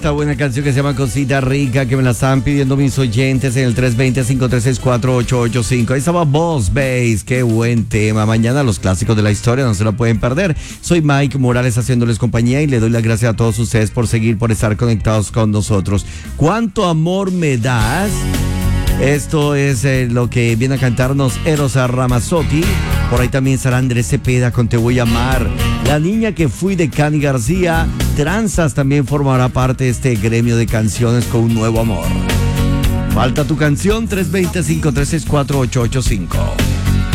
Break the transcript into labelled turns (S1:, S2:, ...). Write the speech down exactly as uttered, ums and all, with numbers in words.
S1: esta buena canción que se llama Cosita Rica, que me la están pidiendo mis oyentes en el tres dos cero, cinco tres seis, cuatro ocho ocho cinco. Ahí estaba Boss Bass, qué buen tema. Mañana los clásicos de la historia, no se lo pueden perder. Soy Mike Morales haciéndoles compañía y le doy las gracias a todos ustedes por seguir, por estar conectados con nosotros. ¿Cuánto amor me das? Esto es eh, lo que viene a cantarnos Eros Ramazzotti. Por ahí también estará Andrés Cepeda con Te Voy a Amar. La niña que fui de Cani García. Tranzas también formará parte de este gremio de canciones con un nuevo amor. Falta tu canción, tres dos cero, cinco tres seis, cuatro ocho ocho cinco.